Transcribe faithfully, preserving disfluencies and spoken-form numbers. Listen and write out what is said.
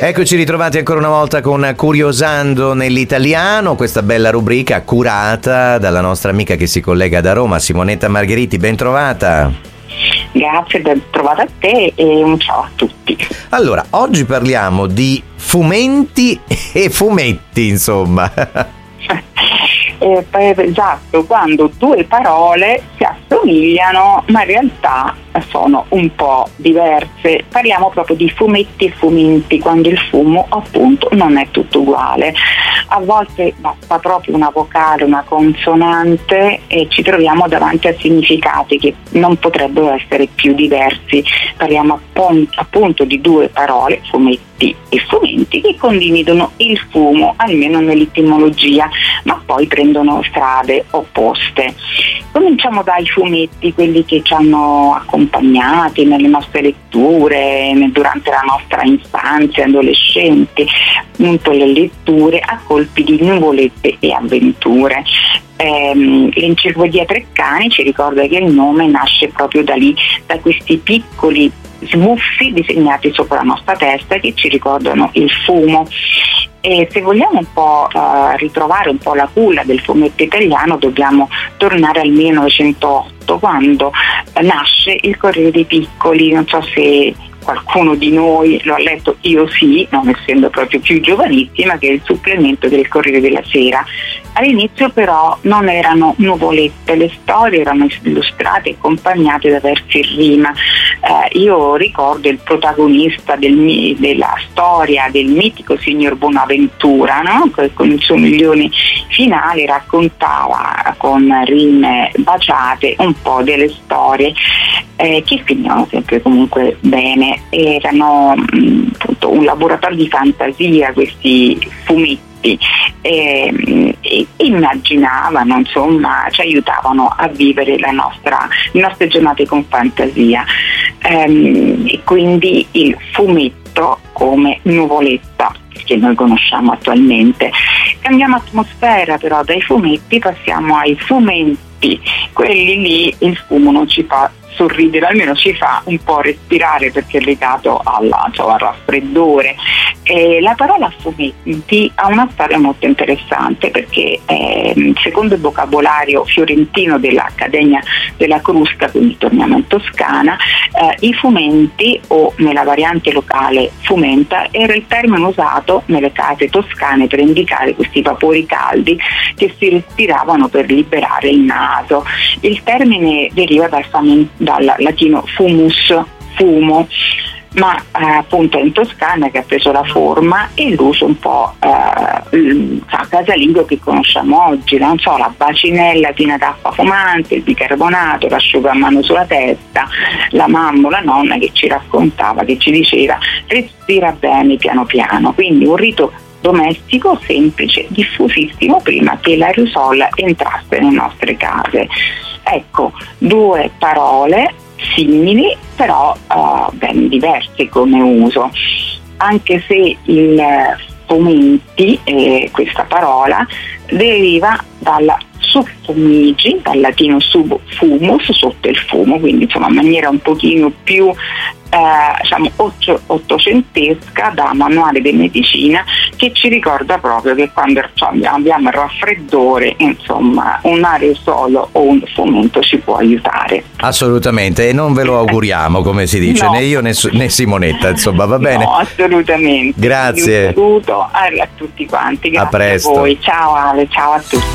Eccoci ritrovati ancora una volta con Curiosando nell'italiano, questa bella rubrica curata dalla nostra amica che si collega da Roma, Simonetta Margheriti. Ben trovata. Grazie, ben trovata a te e un ciao a tutti. Allora, oggi parliamo di fumetti e fumetti, insomma. Eh, esatto, quando due parole si assomigliano ma in realtà sono un po' diverse. Parliamo proprio di fumetti e fumenti, quando il fumo appunto non è tutto uguale. A volte basta proprio una vocale, una consonante e ci troviamo davanti a significati che non potrebbero essere più diversi. Parliamo appunto di due parole, fumetti e fumenti, che condividono il fumo, almeno nell'etimologia, ma poi prendono strade opposte. Cominciamo dai fumetti, quelli che ci hanno accompagnati nelle nostre letture, durante la nostra infanzia, adolescenti, appunto le letture a colpi di nuvolette e avventure. Ehm, l'enciclopedia Treccani ci ricorda che il nome nasce proprio da lì, da questi piccoli smuffi disegnati sopra la nostra testa che ci ricordano il fumo. E se vogliamo un po' uh, ritrovare un po' la culla del fumetto italiano, dobbiamo tornare al millenovecentotto, quando nasce il Corriere dei Piccoli. Non so se qualcuno di noi lo ha letto, io sì, non essendo proprio più giovanissima, che è il supplemento del Corriere della Sera. All'inizio però non erano nuvolette, le storie erano illustrate e accompagnate da versi in rima. Eh, io ricordo il protagonista del, della storia del mitico signor Bonaventura, no? Con il suo milione finale raccontava con rime baciate un po' delle storie eh, che finivano sempre comunque bene. Erano mh, appunto un laboratorio di fantasia questi fumetti. E, e immaginavano, insomma, ci aiutavano a vivere la nostra, le nostre giornate con fantasia. Ehm, e quindi il fumetto come nuvoletta che noi conosciamo attualmente. Cambiamo atmosfera però, dai fumetti passiamo ai fumenti, quelli lì il fumo non ci fa sorridere, almeno ci fa un po' respirare perché è legato alla, cioè, al raffreddore. E la parola fumetti ha una storia molto interessante perché eh, secondo il vocabolario fiorentino dell'Accademia della Crusca, quindi torniamo in Toscana, eh, i fumenti, o nella variante locale fumenta, era il termine usato nelle case toscane per indicare questi vapori caldi che si respiravano per liberare il naso. Il termine deriva dal, fam- dal latino fumus, fumo, ma eh, appunto in Toscana che ha preso la forma e l'uso un po' eh, casalingo che conosciamo oggi, non so, la bacinella piena d'acqua fumante, il bicarbonato, l'asciugamano sulla testa, la mamma o la nonna che ci raccontava, che ci diceva respira bene piano piano, quindi un rito domestico semplice, diffusissimo prima che l'aerosol entrasse nelle nostre case. Ecco, due parole simili però uh, ben diverse come uso, anche se il fumenti, eh, questa parola, deriva dalla suffumigi, dal latino sub fumus, sotto il fumo, quindi insomma in maniera un pochino più eh, diciamo ottocentesca, da manuale di medicina, che ci ricorda proprio che quando abbiamo il raffreddore, insomma, un aerosolo o un fumento ci può aiutare. Assolutamente, e non ve lo auguriamo, come si dice, no. né io né, né Simonetta, insomma, va bene? No, assolutamente. Grazie. Un saluto a, a tutti quanti, grazie a presto. a voi, ciao Ale, ciao a tutti.